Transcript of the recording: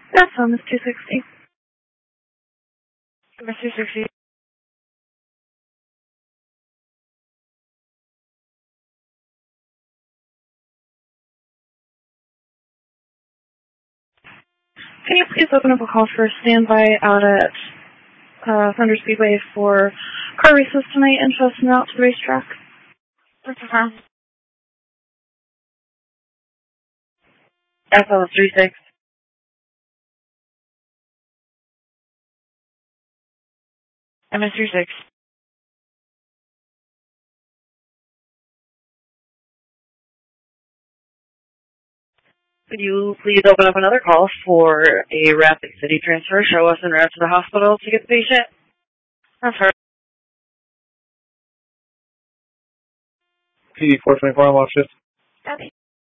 That's on Miss 260. Miss 260. Can you please open up a call for standby out at Thunder Speedway for car races tonight and trusting out to the racetrack? That's fine. FL36. MS36. Could you please open up another call for a Rapid City transfer? Show us en route to the hospital to get the patient. That's her. PD 424 on watch shift. Copy.